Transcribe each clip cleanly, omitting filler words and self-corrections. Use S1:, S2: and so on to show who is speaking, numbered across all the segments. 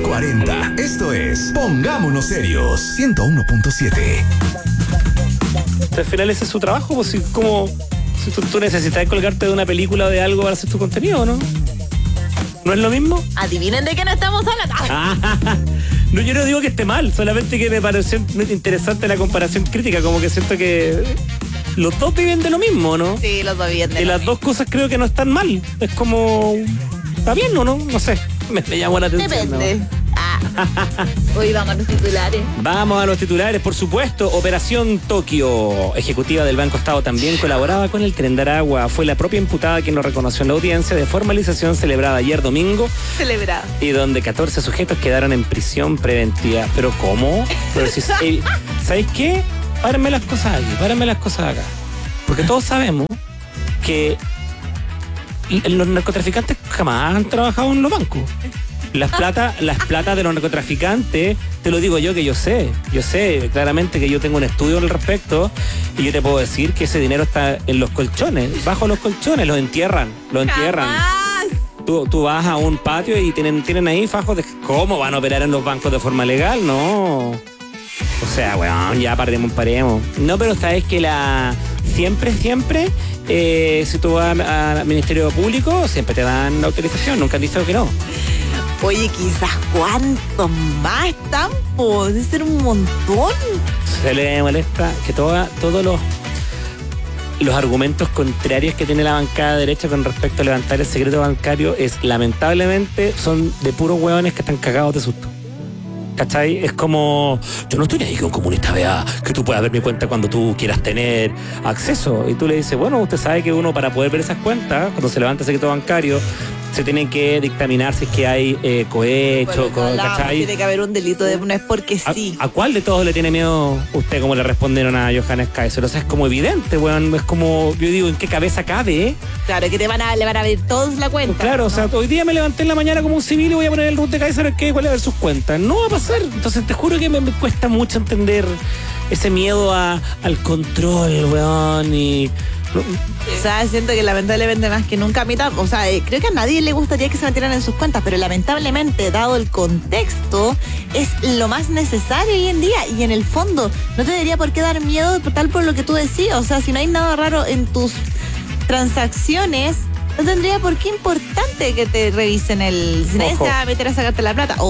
S1: 40. Esto es Pongámonos Serios. 101.7.
S2: Al final ese es su trabajo, pues si tú necesitas colgarte de una película o de algo para hacer tu contenido, ¿no? ¿No es lo mismo?
S3: Adivinen de qué no estamos hablando.
S2: No, yo no digo que esté mal, solamente que me pareció interesante la comparación crítica, como que siento que los dos viven de lo mismo, ¿no?
S3: Sí, los dos viven de
S2: y
S3: lo
S2: las
S3: mismo.
S2: dos cosas creo que no están mal. Es como... ¿Está bien o no? No sé. Me llamó la atención.
S3: Depende.
S2: ¿No?
S3: Hoy vamos a los titulares.
S2: Vamos a los titulares, por supuesto. Operación Tokio. Ejecutiva del Banco Estado también colaboraba con el Tren de Aragua. Fue la propia imputada quien lo reconoció en la audiencia de formalización celebrada ayer domingo.
S3: Celebrado.
S2: Y donde 14 sujetos quedaron en prisión preventiva. ¿Pero cómo? Pero si, ¿sabéis qué? Párenme las cosas aquí, párenme las cosas acá. Porque todos sabemos que los narcotraficantes jamás han trabajado en los bancos. Las platas de los narcotraficantes, te lo digo yo que yo sé claramente que yo tengo un estudio al respecto y yo te puedo decir que ese dinero está en los colchones, bajo los colchones, lo entierran.
S3: ¡Jamás!
S2: Tú vas a un patio y tienen ahí fajos de... ¿Cómo van a operar en los bancos de forma legal? No. O sea, weón, ya paremos. No, pero sabes que siempre, si tú vas al Ministerio Público, siempre te dan la autorización, nunca han dicho que no.
S3: Oye, quizás cuántos más están, pues, debe ser un montón.
S2: Se le molesta que todos los argumentos contrarios que tiene la bancada derecha con respecto a levantar el secreto bancario lamentablemente son de puros hueones que están cagados de susto. ¿Cachai? Es como, yo no estoy ahí que un comunista vea que tú puedas ver mi cuenta cuando tú quieras tener acceso. Y tú le dices, bueno, usted sabe que uno para poder ver esas cuentas, cuando se levanta el secreto bancario, se tienen que dictaminar si es que hay cohecho, ¿cachai?
S3: Tiene que haber un delito, no es porque sí.
S2: ¿A cuál de todos le tiene miedo usted, como le respondieron a Johannes Kaiser? O sea, es como evidente, weón. Es como, yo digo, ¿en qué cabeza cabe?
S3: Claro, que le van a ver todos la cuenta.
S2: Pues claro, ¿no? O sea, hoy día me levanté en la mañana como un civil y voy a poner el root de Kaiser, ¿cuál es a ver sus cuentas? No va a pasar. Entonces te juro que me cuesta mucho entender ese miedo al control, weón, y...
S3: O sea, siento que lamentablemente más que nunca, o sea, creo que a nadie le gustaría que se metieran en sus cuentas, pero lamentablemente, dado el contexto, es lo más necesario hoy en día. Y en el fondo, no te debería por qué dar miedo tal por lo que tú decías. O sea, si no hay nada raro en tus transacciones, no tendría por qué importante que te revisen si nadie se va a meter a sacarte la plata.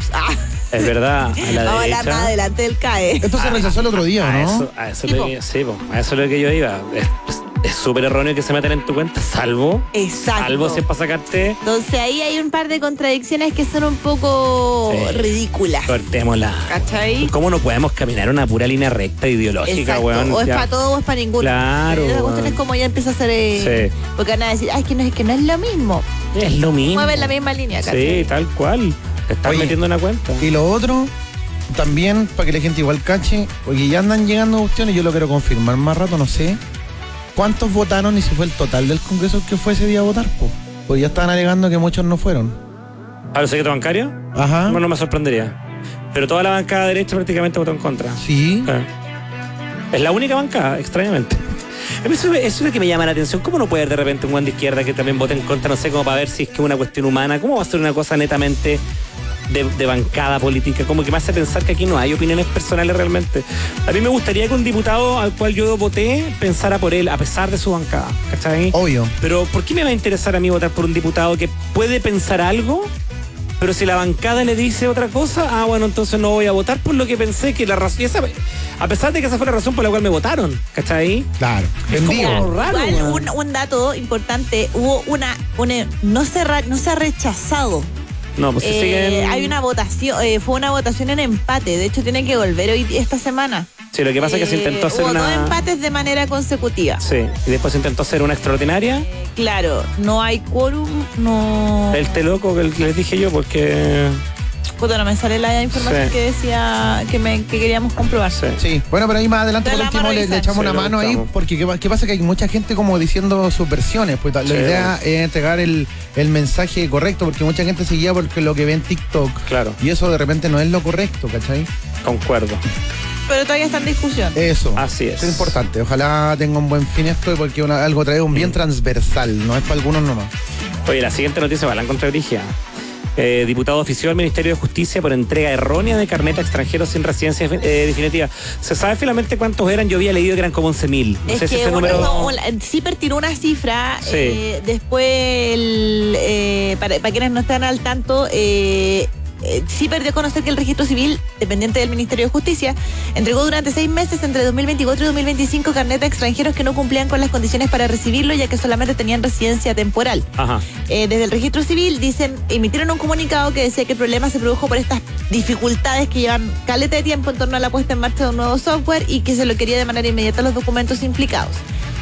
S2: Es verdad, a la
S3: vamos a
S2: derecha.
S3: hablar más adelante del CAE.
S4: Esto se rechazó el otro día, ¿no?
S2: A eso es lo que yo iba. Es súper erróneo que se metan en tu cuenta, salvo si es para sacarte.
S3: Entonces ahí hay un par de contradicciones que son un poco ridículas.
S2: Cortémosla.
S3: ¿Cachai?
S2: ¿Cómo no podemos caminar una pura línea recta ideológica,
S3: exacto,
S2: weón?
S3: o es para todo o es para ninguno.
S2: Claro.
S3: La cuestión es como ya empieza a ser.
S2: Sí.
S3: Porque van a decir, es que no es lo mismo.
S2: Es lo mismo.
S3: Mueven la misma línea, ¿cachai?
S2: Sí, tal cual. Te estás metiendo en la cuenta.
S4: Y lo otro, también, para que la gente igual cache, porque ya andan llegando cuestiones, yo lo quiero confirmar más rato, no sé. ¿Cuántos votaron y si fue el total del Congreso que fue ese día a votar? Pues ya estaban alegando que muchos no fueron.
S2: ¿A los secretos bancarios?
S4: Ajá.
S2: No me sorprendería. Pero toda la bancada derecha prácticamente votó en contra.
S4: Sí.
S2: Es la única bancada, extrañamente. Eso es lo que me llama la atención. ¿Cómo no puede haber de repente un guan de izquierda que también vote en contra? No sé, como para ver si es que es una cuestión humana. ¿Cómo va a ser una cosa netamente de bancada política? Como que me hace pensar que aquí no hay opiniones personales realmente. A mí me gustaría que un diputado al cual yo voté pensara por él, a pesar de su bancada, ¿cachai?
S4: Obvio.
S2: Pero ¿por qué me va a interesar a mí votar por un diputado que puede pensar algo, pero si la bancada le dice otra cosa, bueno, entonces no voy a votar por lo que pensé que la razón... A pesar de que esa fue la razón por la cual me votaron, ¿cachai?
S4: Claro.
S2: Es como raro.
S3: Igual, un dato importante, hubo no se ha rechazado.
S2: No, pues siguen...
S3: Hay una votación, fue una votación en empate, de hecho tiene que volver esta semana.
S2: Sí, lo que pasa es que se intentó hacer
S3: hubo 2 empates de manera consecutiva.
S2: Sí, y después se intentó hacer una extraordinaria.
S3: Claro, no hay quórum, no...
S2: El té loco que les dije yo, porque...
S3: Puta, no me sale la información que decía que queríamos comprobar.
S4: Sí, bueno, pero ahí más adelante por último le echamos una mano ahí, porque ¿qué pasa? Que hay mucha gente como diciendo sus versiones, pues la idea es entregar el mensaje correcto, porque mucha gente se guía porque lo que ve en TikTok.
S2: Claro.
S4: Y eso de repente no es lo correcto, ¿cachai?
S2: Concuerdo.
S3: Pero todavía está en discusión.
S4: Eso.
S2: Así es.
S4: Eso es importante. Ojalá tenga un buen fin esto, porque algo trae un bien transversal, no es para algunos nomás.
S2: Oye, la siguiente noticia va a la contrabrigia. Diputado ofició al Ministerio de Justicia por entrega errónea de carnet a extranjeros sin residencia definitiva. ¿Se sabe finalmente cuántos eran? Yo había leído que eran como 11.000. No sé si ese número...
S3: CIPER tiró una cifra.
S2: Sí.
S3: Después, para quienes no están al tanto, CIPER dio a conocer que el registro civil, dependiente del Ministerio de Justicia, entregó durante 6 meses, entre 2024 y 2025, carnet a extranjeros que no cumplían con las condiciones para recibirlo, ya que solamente tenían residencia temporal.
S2: Ajá.
S3: Desde el registro civil emitieron un comunicado que decía que el problema se produjo por estas dificultades que llevan caleta de tiempo en torno a la puesta en marcha de un nuevo software y que se lo quería de manera inmediata los documentos implicados.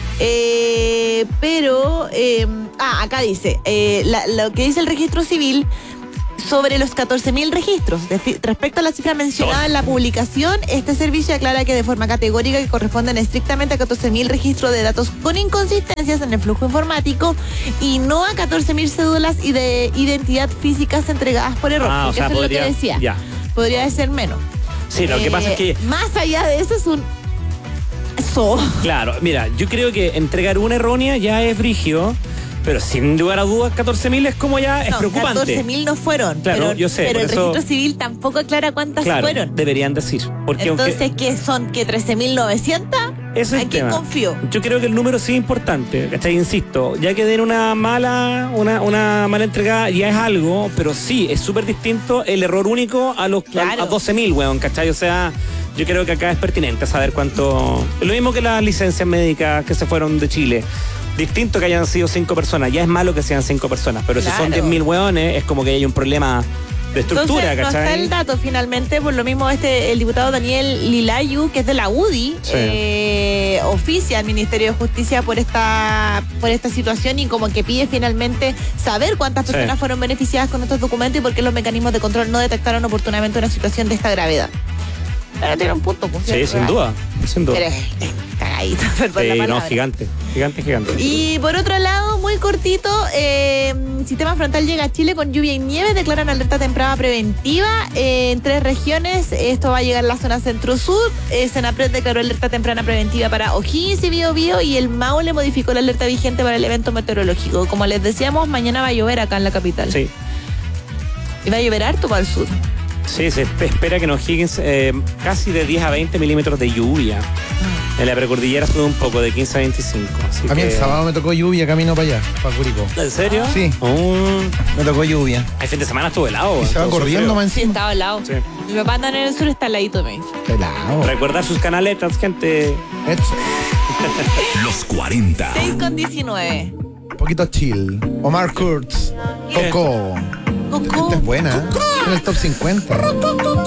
S3: Acá dice, lo que dice el registro civil sobre los 14.000 registros. Respecto a la cifra mencionada en la publicación, este servicio aclara que de forma categórica que corresponden estrictamente a 14.000 registros de datos con inconsistencias en el flujo informático y no a 14.000 cédulas y de identidad físicas entregadas por error.
S2: O sea,
S3: eso
S2: podría,
S3: es lo que decía.
S2: Ya.
S3: Podría ser menos.
S2: Sí, lo que pasa es que...
S3: Más allá de eso es un...
S2: Claro, mira, yo creo que entregar una errónea ya es brígido. Pero sin lugar a dudas, 14.000 es como ya es preocupante.
S3: 14.000 no fueron.
S2: Claro, yo sé.
S3: Pero el
S2: eso,
S3: registro civil tampoco aclara cuántas fueron.
S2: Deberían decir. Porque
S3: entonces, ¿qué son? ¿Qué 13.900? ¿A quién confío?
S2: Yo creo que el número sí es importante, ¿cachai? Insisto, ya que den una mala entregada ya es algo, pero sí, es súper distinto el error único a 12.000, weón, ¿cachai? O sea, yo creo que acá es pertinente saber cuánto... Lo mismo que las licencias médicas que se fueron de Chile. Distinto que hayan sido 5 personas, ya es malo que sean 5 personas, pero si son 10.000 hueones, es como que hay un problema de estructura,
S3: entonces,
S2: ¿cachai?
S3: No está el dato finalmente, por lo mismo el diputado Daniel Lilayu, que es de la UDI, oficia al Ministerio de Justicia por esta situación y como que pide finalmente saber cuántas personas fueron beneficiadas con estos documentos y por qué los mecanismos de control no detectaron oportunamente una situación de esta gravedad. Pero tiene un punto, pues.
S2: Sí, sin duda. Pero
S3: es cagadito, perdón la palabra.
S2: Gigante.
S3: Y por otro lado, muy cortito, Sistema Frontal llega a Chile con lluvia y nieve, declaran alerta temprana preventiva en 3 regiones. Esto va a llegar a la zona centro-sur. Senapred declaró alerta temprana preventiva para O'Higgins y Biobío y el Maule modificó la alerta vigente para el evento meteorológico. Como les decíamos, mañana va a llover acá en la capital.
S2: Sí.
S3: Y va a llover harto para el sur.
S2: Sí, se espera que en O'Higgins casi de 10 a 20 milímetros de lluvia. En la precordillera sube un poco, de 15 a 25.
S4: A mí el sábado me tocó lluvia camino para allá, para Curicó.
S2: ¿En serio?
S4: Sí. Me tocó lluvia.
S2: El fin de semana estuvo helado.
S4: Y se va corriendo más
S3: Sí,
S4: encima.
S3: estaba helado.
S2: Sí.
S3: Mi papá anda en el sur, está heladito, me dice.
S4: Helado.
S2: Recordar sus canaletas, gente.
S1: Los 40.
S3: 6:19.
S4: Un poquito chill. Omar Kurtz.
S2: ¿Qué?
S4: Coco.
S3: Coco.
S4: Esta es buena. En el top 50.